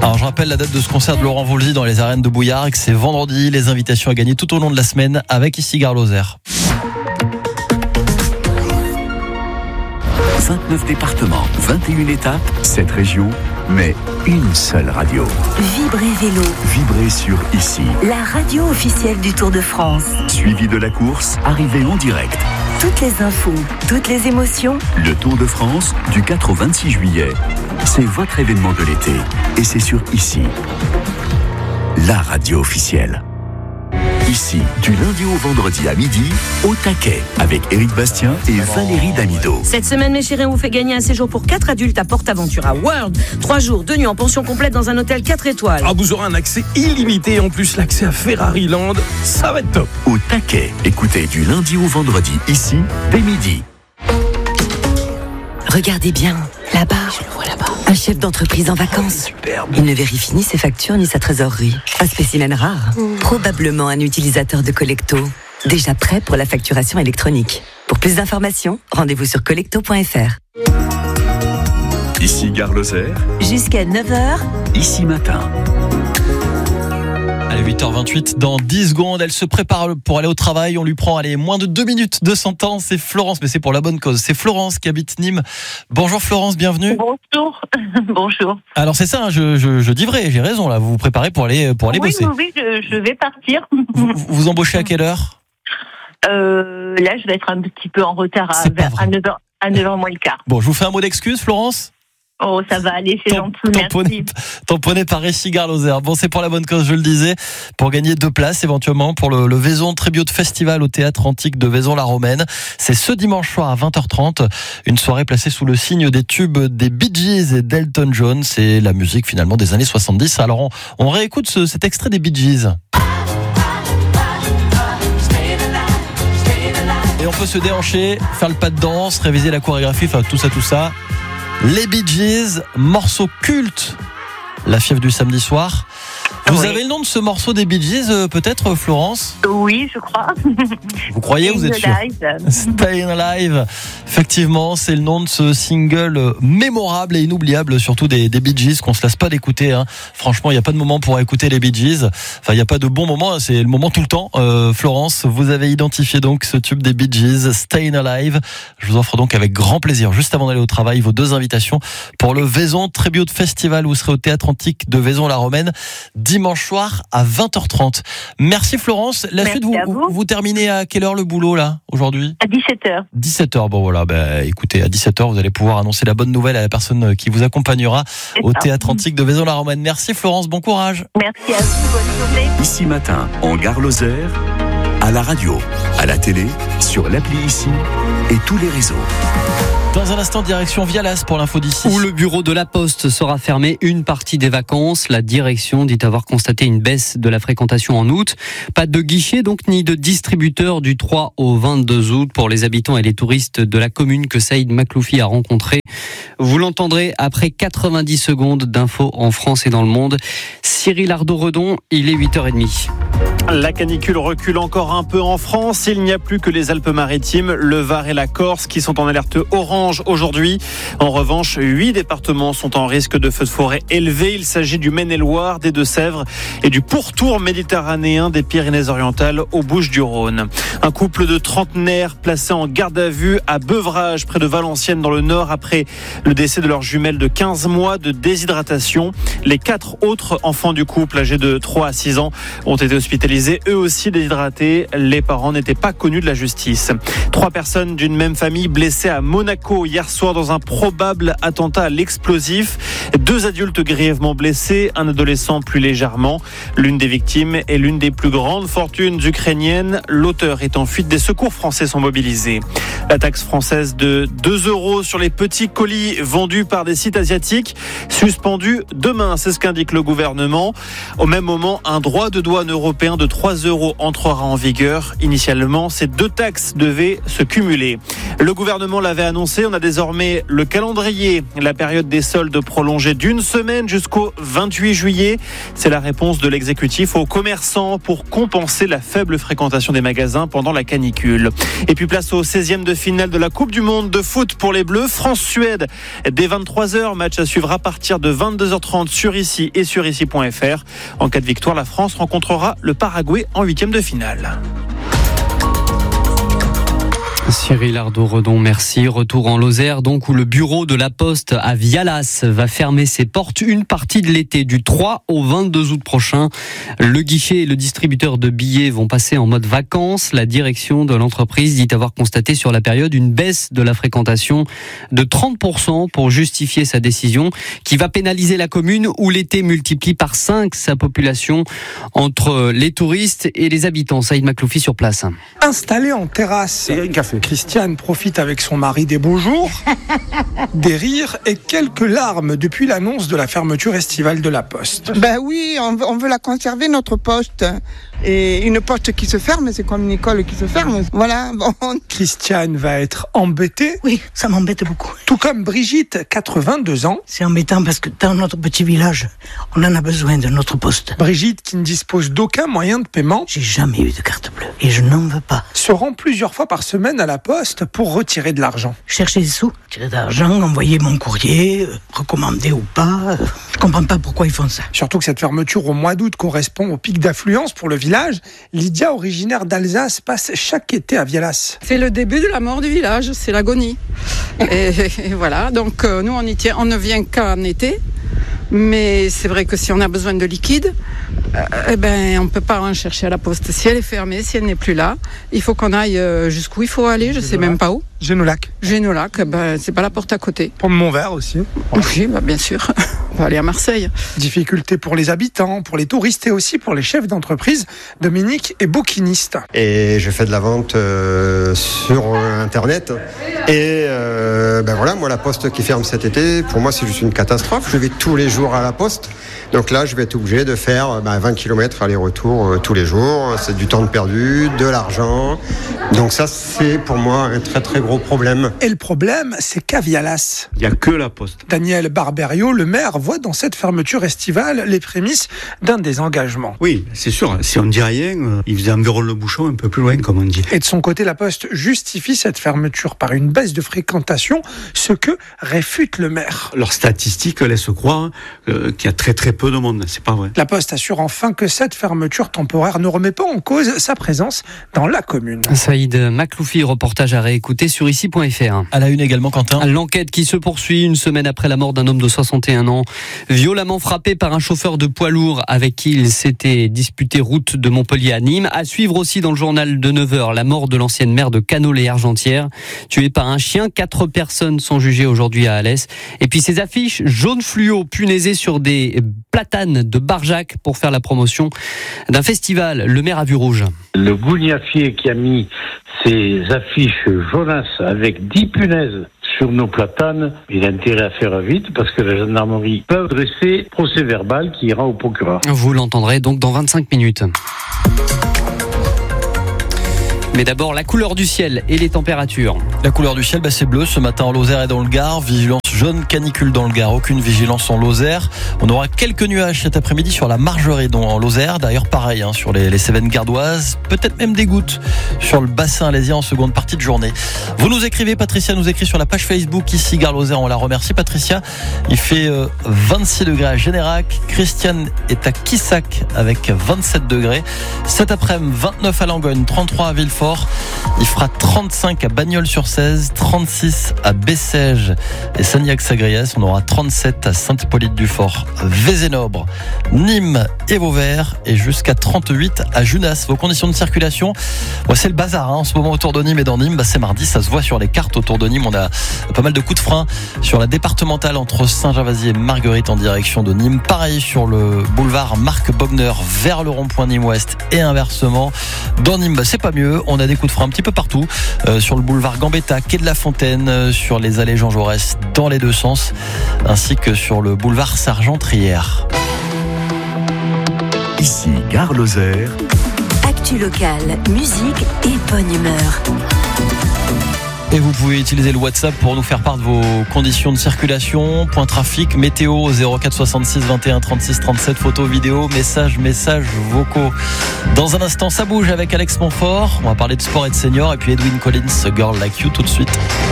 Alors je rappelle la date de ce concert de Laurent Voulzy dans les arènes de Bouillargues, c'est vendredi. Les invitations à gagner tout au long de la semaine avec ici Gare Lozère. 29 départements, 21 étapes, 7 régions, mais une seule radio. Vibrez Vélo. Vibrez sur Ici. La radio officielle du Tour de France. Suivi de la course, arrivée en direct. Toutes les infos, toutes les émotions. Le Tour de France, du 4 au 26 juillet. C'est votre événement de l'été. Et c'est sur Ici. La radio officielle. Ici, du lundi au vendredi à midi, au taquet, avec Éric Bastien et Valérie Damido. Cette semaine, mes chéris, on vous fait gagner un séjour pour 4 adultes à PortAventura World. 3 jours, 2 nuits en pension complète dans un hôtel 4 étoiles. Ah, vous aurez un accès illimité et en plus l'accès à Ferrari Land. Ça va être top. Au taquet, écoutez du lundi au vendredi, ici, dès midi. Regardez bien, là-bas. Je le vois là-bas. Un chef d'entreprise en vacances. Superbe. Il ne vérifie ni ses factures ni sa trésorerie. Un spécimen rare. Probablement un utilisateur de Collecto. Déjà prêt pour la facturation électronique. Pour plus d'informations, rendez-vous sur collecto.fr. Ici, Gare Lozère. Jusqu'à 9h. Ici matin. Allez, 8h28, dans 10 secondes, elle se prépare pour aller au travail. On lui prend moins de 2 minutes de son temps. C'est Florence, mais c'est pour la bonne cause. C'est Florence qui habite Nîmes. Bonjour Florence, bienvenue. Bonjour. Bonjour. Alors c'est ça, je dis vrai, j'ai raison là. Vous vous préparez pour aller bosser. Oui, je vais partir. Vous embauchez à quelle heure ? Là, je vais être un petit peu en retard à 9h moins le quart. Bon, je vous fais un mot d'excuse, Florence ? Oh, ça va aller, c'est gentil, merci. Tamponné par ici Gare Lozère. Bon, c'est pour la bonne cause, je le disais, pour gagner 2 places éventuellement pour le Vaison Tribute Festival au Théâtre Antique de Vaison-la-Romaine. C'est ce dimanche soir à 20h30, une soirée placée sous le signe des tubes des Bee Gees et d'Elton John. C'est la musique finalement des années 70. Alors on réécoute cet extrait des Bee Gees. Et on peut se déhancher, faire le pas de danse, réviser la chorégraphie, enfin tout ça. Les Bee Gees, morceau culte, la fièvre du samedi soir. Vous avez le nom de ce morceau des Bee Gees, peut-être, Florence ? Oui, je crois. Vous croyez, vous êtes sûr ? Stayin' Alive. Effectivement, c'est le nom de ce single mémorable et inoubliable, surtout des Bee Gees, qu'on se lasse pas d'écouter. Hein. Franchement, il n'y a pas de moment pour écouter les Bee Gees. Enfin, il n'y a pas de bon moment, c'est le moment tout le temps. Florence, vous avez identifié donc ce tube des Bee Gees, Stayin' Alive. Je vous offre donc avec grand plaisir, juste avant d'aller au travail, vos 2 invitations pour le Vaison Tribute Festival. Vous serez au Théâtre Antique de Vaison-la-Romaine dimanche soir à 20h30. Merci Florence. La suite, vous terminez à quelle heure le boulot là aujourd'hui ? À 17h. 17h, bon voilà, écoutez, à 17h vous allez pouvoir annoncer la bonne nouvelle à la personne qui vous accompagnera au Théâtre Antique de Vaison-la-Romaine. Merci Florence, bon courage. Merci à vous, bonne journée. Ici matin, en Gare Lozère, à la radio, à la télé, sur l'appli Ici et tous les réseaux. Dans un instant, direction Vialas pour l'info d'ici. Où le bureau de la Poste sera fermé une partie des vacances. La direction dit avoir constaté une baisse de la fréquentation en août. Pas de guichet donc, ni de distributeur du 3 au 22 août pour les habitants et les touristes de la commune que Saïd Makloufi a rencontré. Vous l'entendrez après 90 secondes d'infos en France et dans le monde. Cyril Ardo-Redon, il est 8h30. La canicule recule encore un peu en France. Il n'y a plus que les Alpes-Maritimes, le Var et la Corse qui sont en alerte orange aujourd'hui. En revanche, 8 départements sont en risque de feux de forêt élevé. Il s'agit du Maine-et-Loire, des Deux-Sèvres et du pourtour méditerranéen des Pyrénées-Orientales aux Bouches-du-Rhône. Un couple de trentenaires placé en garde à vue à Beuvrages, près de Valenciennes dans le Nord, après le décès de leur jumelle de 15 mois de déshydratation. Les 4 autres enfants du couple, âgés de 3 à 6 ans, ont été hospitalisés, eux aussi déshydratés. Les parents n'étaient pas connus de la justice. 3 personnes d'une même famille blessées à Monaco hier soir dans un probable attentat à l'explosif. 2 adultes grièvement blessés, un adolescent plus légèrement. L'une des victimes est l'une des plus grandes fortunes ukrainiennes. L'auteur est en fuite. Des secours français sont mobilisés. La taxe française de 2 € sur les petits colis vendus par des sites asiatiques suspendue demain, c'est ce qu'indique le gouvernement. Au même moment, un droit de douane européen de 3 € entrera en vigueur. Initialement, ces 2 taxes devaient se cumuler. Le gouvernement l'avait annoncé, on a désormais le calendrier. La période des soldes prolongée d'1 semaine jusqu'au 28 juillet. C'est la réponse de l'exécutif aux commerçants pour compenser la faible fréquentation des magasins pendant la canicule. Et puis place au 16e de finale de la Coupe du Monde de foot pour les Bleus. France-Suède dès 23h. Match à suivre à partir de 22h30 sur ici et sur ici.fr. En cas de victoire, la France rencontrera le Paraguay en 8e de finale. Cyril Ardo-Redon, merci. Retour en Lozère, donc, où le bureau de la Poste à Vialas va fermer ses portes une partie de l'été, du 3 au 22 août prochain. Le guichet et le distributeur de billets vont passer en mode vacances. La direction de l'entreprise dit avoir constaté sur la période une baisse de la fréquentation de 30% pour justifier sa décision, qui va pénaliser la commune où l'été multiplie par 5 sa population entre les touristes et les habitants. Saïd Makloufi sur place. Installé en terrasse, Et un café. Christiane profite avec son mari des beaux jours, des rires et quelques larmes depuis l'annonce de la fermeture estivale de la Poste. Ben oui, on veut la conserver, notre poste. Et une poste qui se ferme, c'est comme une école qui se ferme. Voilà, bon. Christiane va être embêtée. Oui, ça m'embête beaucoup. Tout comme Brigitte, 82 ans. C'est embêtant parce que dans notre petit village, on en a besoin de notre poste. Brigitte, qui ne dispose d'aucun moyen de paiement, J'ai jamais eu de carte bleue et je n'en veux pas. se rend plusieurs fois par semaine à la Poste pour retirer de l'argent. Chercher des sous, tirer de l'argent, envoyer mon courrier, recommander ou pas. Je comprends pas pourquoi ils font ça. Surtout que cette fermeture au mois d'août correspond au pic d'affluence pour le village. Lydia, originaire d'Alsace, passe chaque été à Vialas. C'est le début de la mort du village, c'est l'agonie. Et voilà, donc nous on ne vient qu'en été. Mais c'est vrai que si on a besoin de liquide, on ne peut pas en chercher à la Poste. Si elle est fermée, si elle n'est plus là, il faut qu'on aille jusqu'où il faut aller, je ne sais même pas où. Génolac. Génolac, c'est pas la porte à côté. Pont de Montvert aussi. Oui, bien sûr. On va aller à Marseille. Difficulté pour les habitants, pour les touristes et aussi pour les chefs d'entreprise. Dominique est bouquiniste. Et je fais de la vente sur Internet. Et voilà, moi la Poste qui ferme cet été, pour moi c'est juste une catastrophe. Je vais tous les jours à la Poste. Donc là, je vais être obligé de faire 20 km aller-retour tous les jours. C'est du temps de perdu, de l'argent. Donc ça, c'est pour moi un très très gros problème. Et le problème, c'est qu'à Vialas, Il n'y a que la Poste. Daniel Barberio, le maire, voit dans cette fermeture estivale les prémices d'un désengagement. Oui, c'est sûr. Si on ne dit rien, il faisait environ le bouchon un peu plus loin, comme on dit. Et de son côté, la Poste justifie cette fermeture par une baisse de fréquentation, ce que réfute le maire. Leurs statistiques laissent croire qu'il y a très très peu de monde. C'est pas vrai. La Poste assure enfin que cette fermeture temporaire ne remet pas en cause sa présence dans la commune. Saïd Makloufi, reportage à réécouter sur ici.fr. À la une également, Quentin. L'enquête qui se poursuit une semaine après la mort d'un homme de 61 ans, violemment frappé par un chauffeur de poids lourd avec qui il s'était disputé route de Montpellier à Nîmes. À suivre aussi dans le journal de 9h, la mort de l'ancienne maire de Canolé-Argentière, tuée par un chien. 4 personnes sont jugées aujourd'hui à Alès. Et puis ces affiches jaunes fluo punaisées sur des platanes de Barjac pour faire la promotion d'un festival. Le maire a vu rouge. Le gougnafier qui a mis ces affiches jaunas avec 10 punaises sur nos platanes, il a intérêt à faire vite parce que la gendarmerie peut dresser procès verbal qui ira au procureur. Vous l'entendrez donc dans 25 minutes. Mais d'abord, la couleur du ciel et les températures. La couleur du ciel, c'est bleu ce matin en Lozère et dans le Gard. Vigilance jaune, canicule dans le Gard. Aucune vigilance en Lozère. On aura quelques nuages cet après-midi sur la Margeride en Lozère. D'ailleurs, pareil sur les Cévennes gardoises. Peut-être même des gouttes sur le bassin alésien en seconde partie de journée. Vous nous écrivez, Patricia nous écrit sur la page Facebook ici Gare Lozère. On la remercie, Patricia. Il fait 26 degrés à Générac. Christiane est à Quissac avec 27 degrés. Cet après-midi, 29 à Langogne, 33 à Villefort. Il fera 35 à Bagnols-sur-Cèze, 36 à Bessèges et Sagnac-Sagriès. On aura 37 à Sainte-Hippolyte-du-Fort, Vézénobre, Nîmes et Vauvert et jusqu'à 38 à Junas. Vos conditions de circulation, c'est le bazar en ce moment autour de Nîmes et dans Nîmes. C'est mardi, ça se voit sur les cartes autour de Nîmes. On a pas mal de coups de frein sur la départementale entre Saint-Gervasy et Marguerite en direction de Nîmes. Pareil sur le boulevard Marc Bogner vers le rond-point Nîmes-Ouest et inversement. Dans Nîmes, c'est pas mieux. On a des coups de frein un petit peu partout. Sur le boulevard Gambetta, quai de la Fontaine, sur les allées Jean Jaurès dans les deux sens, ainsi que sur le boulevard Sargent-Trière. Ici, Gare Lozère, Actu locale, musique et bonne humeur. Et vous pouvez utiliser le WhatsApp pour nous faire part de vos conditions de circulation, point trafic, météo 04 66 21 36 37, photos, vidéos, messages vocaux. Dans un instant, ça bouge avec Alex Montfort. On va parler de sport et de seniors. Et puis Edwyn Collins, Girl Like You, tout de suite.